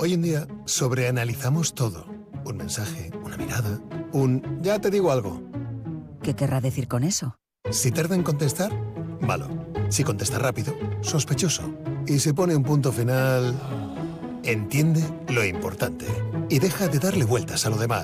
Hoy en día sobreanalizamos todo. Un mensaje, una mirada, un... Ya te digo algo. ¿Qué querrá decir con eso? Si tarda en contestar, malo. Si contesta rápido, sospechoso. Y si pone un punto final... Entiende lo importante. Y deja de darle vueltas a lo demás.